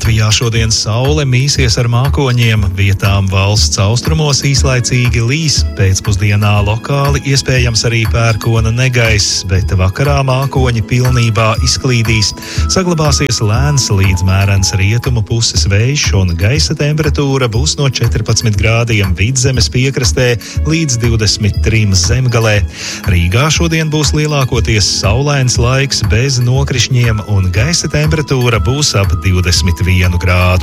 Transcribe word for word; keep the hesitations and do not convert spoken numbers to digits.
Latvijā šodien saule mīsies ar mākoņiem, vietām valsts austrumos īslaicīgi līs, pēcpusdienā lokāli iespējams arī pērkona negaiss, bet vakarā mākoņi pilnībā izklīdīs. Saglabāsies lēns līdz mērens rietumu puses vējš un gaisa temperatūra būs no četrpadsmit grādiem Vidzemes piekrastē līdz divdesmit trim zemgalē. Rīgā šodien būs lielākoties saulains laiks bez nokrišņiem un gaisa temperatūra būs ap divdesmit vienu grādu.